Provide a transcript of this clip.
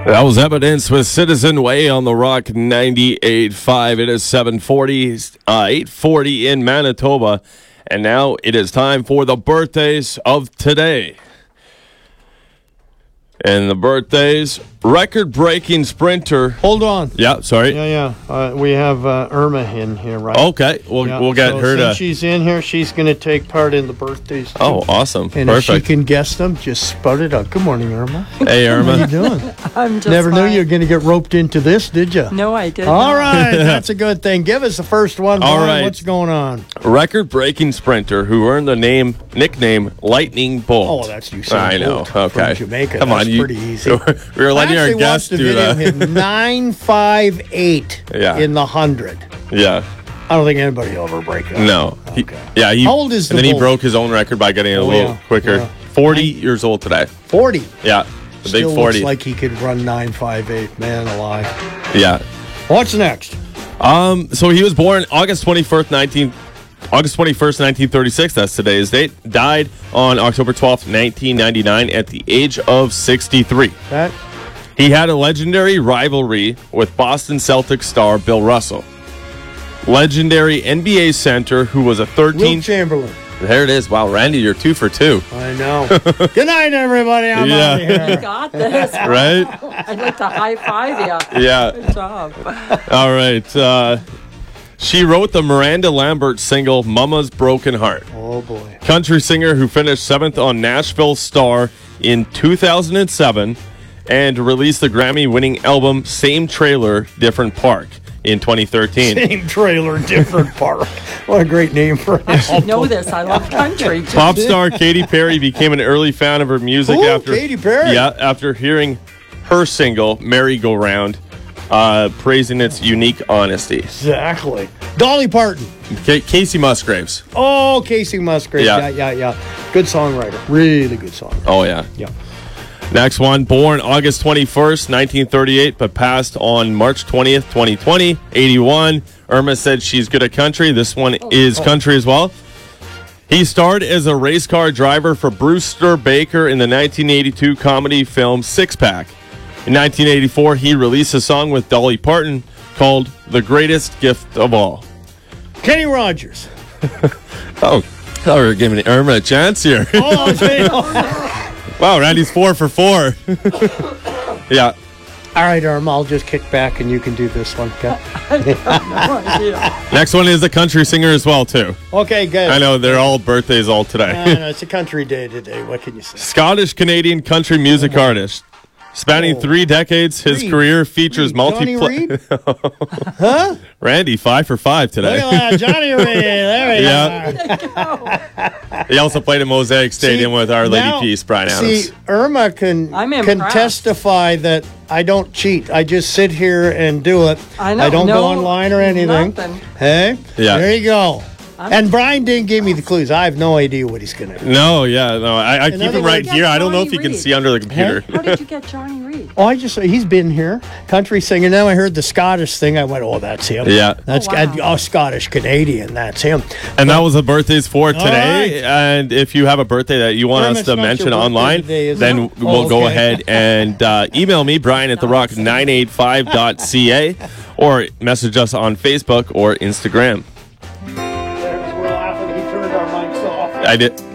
That was Evidence with Citizen Way on the Rock 98.5. It is 7:40, 8:40 in Manitoba. And now it is time for the birthdays of today. And the birthdays, record-breaking sprinter. Hold on. Yeah, sorry. Yeah. We have Irma in here, right? Okay, we'll get her since to... she's in here, she's going to take part in the birthdays, too. Oh, awesome. And Perfect. if she can guess them, just spout it out. Good morning, Irma. Hey, Irma. How you doing? I'm just Never knew fine. you were going to get roped into this, did you? No, I didn't. All right, that's a good thing. Give us the first one. All Brian. right. What's going on? Record-breaking sprinter who earned the nickname Lightning Bolt. Oh, that's Usain I know. Bolt from Okay. Jamaica. Come That's on, pretty easy. We were letting our guests do that. Hit 958 Yeah. in the 100. Yeah. I don't think anybody will ever break that. No. Okay. He, How old is the And then he Bolt? broke his own record by getting it a little quicker. Yeah. 40 years old today. 40. Yeah. The Still big 40. looks like he could run 958. Man alive. Yeah. What's next? So he was born August 21st, 1936. That's today's date. Died on October 12th, 1999 at the age of 63. That He had a legendary rivalry with Boston Celtics star Bill Russell. Legendary NBA center who was a 13... Wilt Chamberlain. There it is. Wow, Randy, you're 2 for 2. I know. Good night, everybody. I'm out of You here. got this. Right? I'd like to high five you. Yeah. Good job. All right. She wrote the Miranda Lambert single, Mama's Broken Heart. Oh, boy. Country singer who finished 7th on Nashville Star in 2007 and released the Grammy-winning album Same Trailer, Different Park in 2013. Same trailer, different park. What a great name for an I should album. know this. I love country. Pop star Katy Perry became an early fan of her music Ooh, after Katy Perry. Yeah, after hearing her single Merry-Go-Round, praising its unique honesty. Exactly. Dolly Parton. Casey Musgraves. Oh, Casey Musgraves. Yeah. Yeah. Good songwriter. Really good songwriter. Oh yeah. Yeah. Next one, born August 21st, 1938, but passed on March 20th, 2020, 81. Irma said she's good at country. This one is country as well. He starred as a race car driver for Brewster Baker in the 1982 comedy film Six Pack. In 1984, he released a song with Dolly Parton called The Greatest Gift of All. Kenny Rogers. Oh, thought we were giving Irma a chance here. Wow, Randy's 4 for 4. Yeah. All right, Irma, I'll just kick back and you can do this one. Okay, No idea. Next one is a country singer as well, too. okay, good. I know, they're all birthdays all today. No, it's a country day today. What can you say? Scottish-Canadian country music artist. Spanning 3 decades, his Reed. career features Johnny Reed? Huh? Randy, 5 for 5 today. Look at that, Johnny Reed. There we Yeah. He also played at Mosaic Stadium with Our Lady now- Peace, Brian Adams. See, Irma can I'm can impressed. testify that I don't cheat. I just sit here and do it. I know. don't No, go online or anything. nothing. Hey? Yeah. There you go. And Brian didn't give me the clues. I have no idea what he's going to do. No, I keep other him right words- here. I don't know if Johnny you can Reed. see under the computer. How did you get Johnny Reed? Oh, he's been here. Country singer. Now I heard the Scottish thing. I went, oh, that's him. Yeah. That's Oh, wow. Scottish Canadian. That's him. And that was the birthdays for today. right. And if you have a birthday that you want Irma, us it's to not your mention birthday online, today, is then it? we'll go okay. ahead and email me, Brian at therock985.ca, or message us on Facebook or Instagram. We're laughing. He turned our mics off. I did.